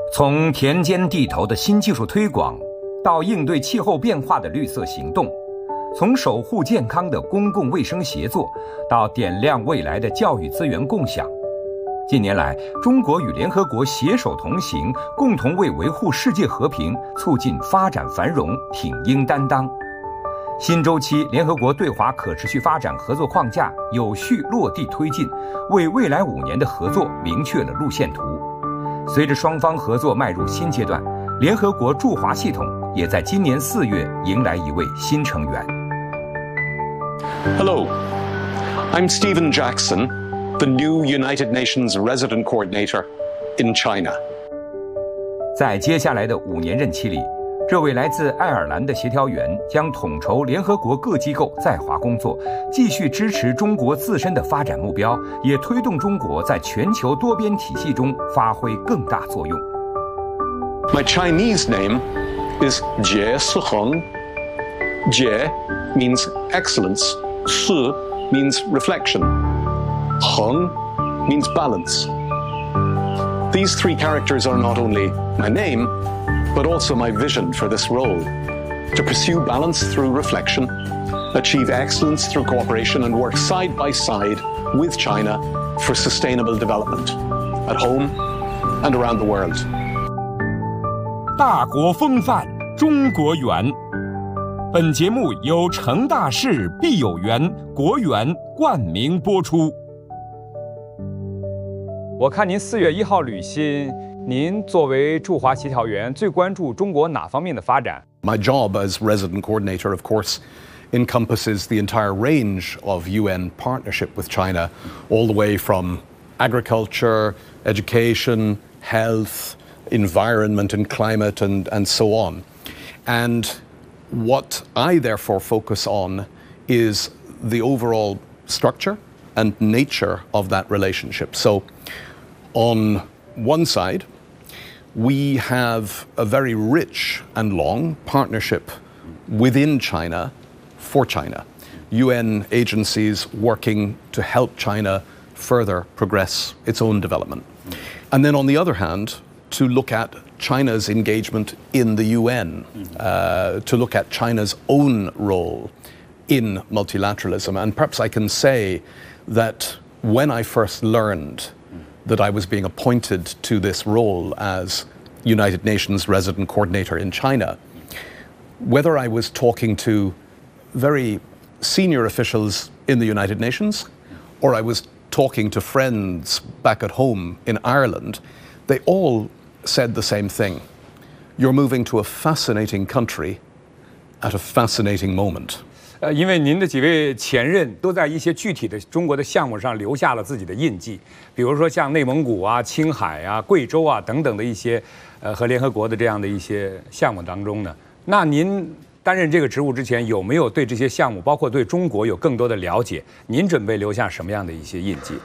从田间地头的新技术推广，到应对气候变化的绿色行动，从守护健康的公共卫生协作，到点亮未来的教育资源共享。近年来，中国与联合国携手同行，共同为维护世界和平、促进发展繁荣挺膺担当。新周期联合国对华可持续发展合作框架有序落地推进，为未来5年的合作明确了路线图。随着双方合作迈入新阶段，联合国驻华系统也在今年4月迎来一位新成员。 Hello, I'm Stephen Jackson, the new United Nations Resident Coordinator in China. 在接下来的5年任期里，这位来自爱尔兰的协调员将统筹联合国各机构在华工作，继续支持中国自身的发展目标，也推动中国在全球多边体系中发挥更大作用。 My Chinese name is Jie Siheng. Jie means excellence, Si means reflection, Heng means balance. These 3 characters are not only my name, but also my vision for this role: to pursue balance through reflection, achieve excellence through cooperation, and work side by side with China for sustainable development, at home and around the world. 大国风范，中国圆。本节目由成大事必有缘国圆冠名播出。我看您4月1号履新，您作为驻华协调员，最关注中国哪方面的发展？ My job as resident coordinator, of course, encompasses the entire range of UN partnership with China, all the way from agriculture, education, health, environment and climate, and so on. And what I therefore focus on is the overall structure and nature of that relationship. So on one side, we have a very rich and long partnership within China for China. UN agencies working to help China further progress its own development. And then on the other hand, to look at China's engagement in the UN, to look at China's own role in multilateralism. And perhaps I can say that when I first learned that I was being appointed to this role as United Nations Resident Coordinator in China, whether I was talking to very senior officials in the United Nations or I was talking to friends back at home in Ireland, they all said the same thing. You're moving to a fascinating country at a fascinating moment. 因为您的几位前任都在一些具体的中国的项目上留下了自己的印记，比如说像内蒙古啊、青海啊、贵州啊等等的一些和联合国的这样的一些项目当中呢，那您担任这个职务之前，有没有对这些项目，包括对中国有更多的了解？您准备留下什么样的一些印记？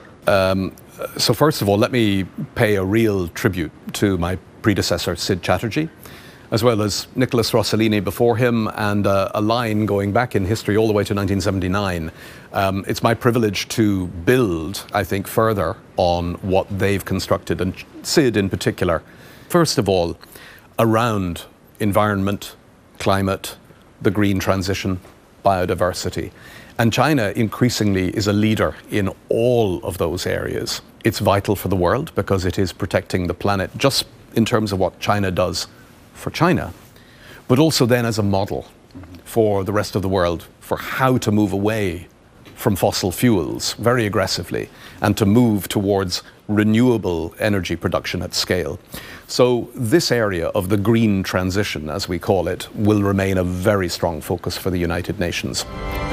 So first of all, let me pay a real tribute to my predecessor, Sid Chatterjee, as well as Nicholas Rossellini before him, and a line going back in history all the way to 1979. It's my privilege to build, I think, further on what they've constructed, and Sid in particular. First of all, around environment, climate, the green transition, biodiversity. And China increasingly is a leader in all of those areas. It's vital for the world because it is protecting the planet just in terms of what China does for China, but also then as a model for the rest of the world for how to move away from fossil fuels very aggressively and to move towards renewable energy production at scale. So this area of the green transition, as we call it, will remain a very strong focus for the United Nations.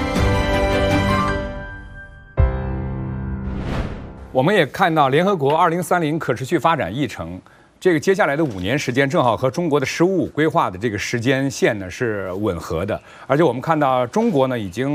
我们也看到联合国2030可持续发展议程，这个接下来的5年时间，正好和中国的“十五五”规划的这个时间线呢是吻合的，而且我们看到中国呢已经